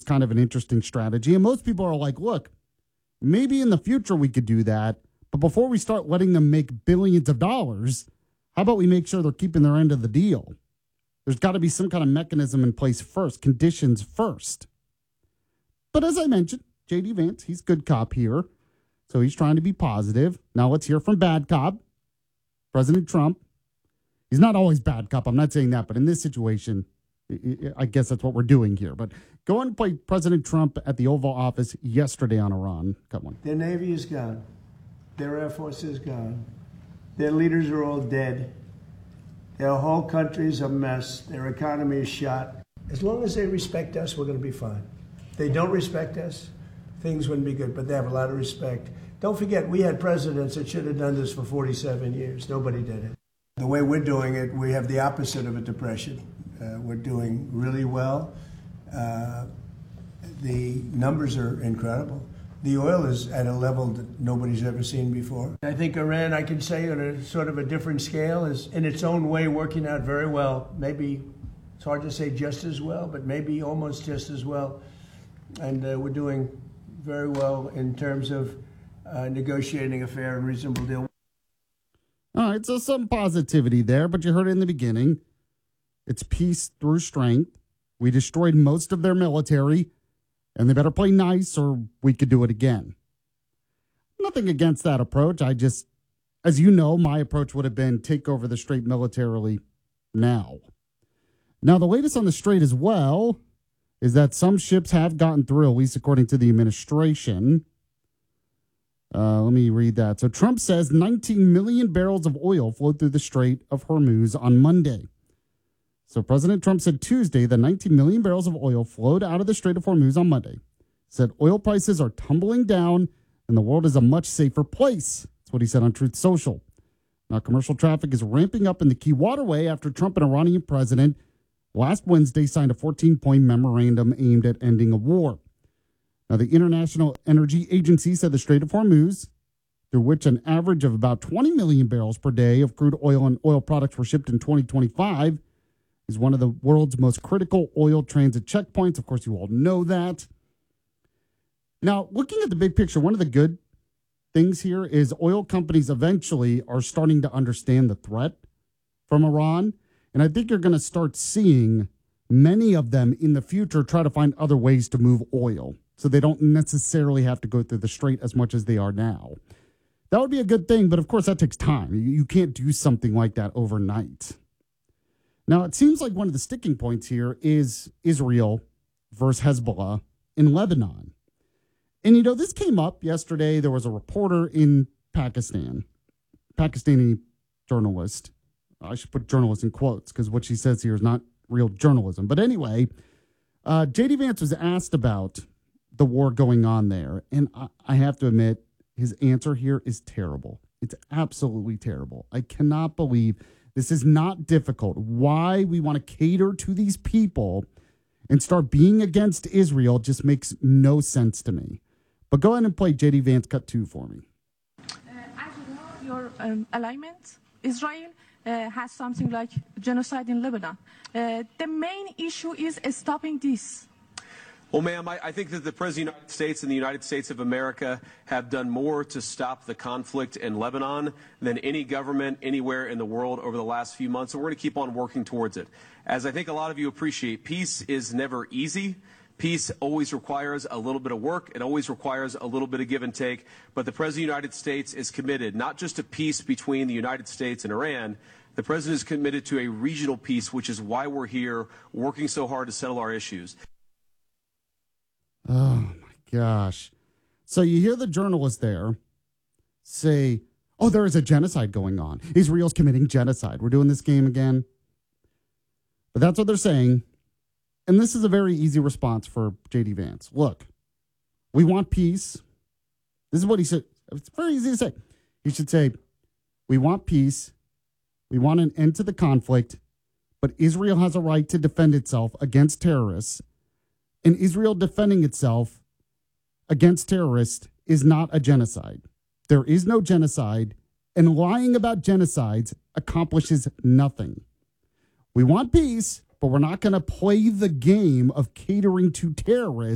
kind of an interesting strategy. And most people are like, look, maybe in the future we could do that. But before we start letting them make billions of dollars, how about we make sure they're keeping their end of the deal? There's got to be some kind of mechanism in place first, conditions first. But as I mentioned, J.D. Vance, he's good cop here. So he's trying to be positive. Now let's hear from bad cop, President Trump. He's not always bad cop. I'm not saying that. But in this situation, I guess that's what we're doing here. But go and play President Trump at the Oval Office yesterday on Iran. Cut one. Their Navy is gone. Their Air Force is gone. Their leaders are all dead. Their whole country's a mess. Their economy is shot. As long as they respect us, we're going to be fine. If they don't respect us, things wouldn't be good, but they have a lot of respect. Don't forget, we had presidents that should have done this for 47 years. Nobody did it. The way we're doing it, we have the opposite of a depression. We're doing really well. The numbers are incredible. The oil is at a level that nobody's ever seen before. I think Iran, I can say on a sort of a different scale, is in its own way working out very well. Maybe, it's hard to say just as well, but maybe almost just as well. And we're doing very well in terms of negotiating a fair and reasonable deal. All right, so some positivity there, but you heard it in the beginning. It's peace through strength. We destroyed most of their military, and they better play nice or we could do it again. Nothing against that approach. I just, as you know, my approach would have been take over the Strait militarily now. Now, the latest on the Strait as well is that some ships have gotten through, at least according to the administration. Let me read that. So Trump says 19 million barrels of oil flowed through the Strait of Hormuz on Monday. So President Trump said Tuesday that 19 million barrels of oil flowed out of the Strait of Hormuz on Monday. Said oil prices are tumbling down and the world is a much safer place. That's what he said on Truth Social. Now, commercial traffic is ramping up in the key waterway after Trump, an Iranian president, last Wednesday signed a 14-point memorandum aimed at ending a war. Now, the International Energy Agency said the Strait of Hormuz, through which an average of about 20 million barrels per day of crude oil and oil products were shipped in 2025, is one of the world's most critical oil transit checkpoints. Of course, you all know that. Now, looking at the big picture, one of the good things here is oil companies eventually are starting to understand the threat from Iran. And I think you're going to start seeing many of them in the future try to find other ways to move oil so they don't necessarily have to go through the Strait as much as they are now. That would be a good thing, but of course that takes time. You can't do something like that overnight. Now, it seems like one of the sticking points here is Israel versus Hezbollah in Lebanon. And, you know, this came up yesterday. There was a reporter in Pakistan, Pakistani journalist. I should put journalist in quotes because what she says here is not real journalism. But anyway, J.D. Vance was asked about the war going on there. And I have to admit, his answer here is terrible. It's absolutely terrible. I cannot believe this is not difficult. Why we want to cater to these people and start being against Israel just makes no sense to me. But go ahead and play J.D. Vance cut 2 for me. As you know, your alignment, Israel has something like genocide in Lebanon. The main issue is stopping this. Well, ma'am, I think that the President of the United States and the United States of America have done more to stop the conflict in Lebanon than any government anywhere in the world over the last few months, and we're going to keep on working towards it. As I think a lot of you appreciate, peace is never easy. Peace always requires a little bit of work. It always requires a little bit of give and take. But the President of the United States is committed not just to peace between the United States and Iran. The President is committed to a regional peace, which is why we're here working so hard to settle our issues. Oh, my gosh. So you hear the journalist there say, oh, there is a genocide going on. Israel's committing genocide. We're doing this game again. But that's what they're saying. And this is a very easy response for J.D. Vance. Look, we want peace. This is what he said. It's very easy to say. He should say, we want peace. We want an end to the conflict. But Israel has a right to defend itself against terrorists. And Israel defending itself against terrorists is not a genocide. There is no genocide. And lying about genocides accomplishes nothing. We want peace, but we're not going to play the game of catering to terrorists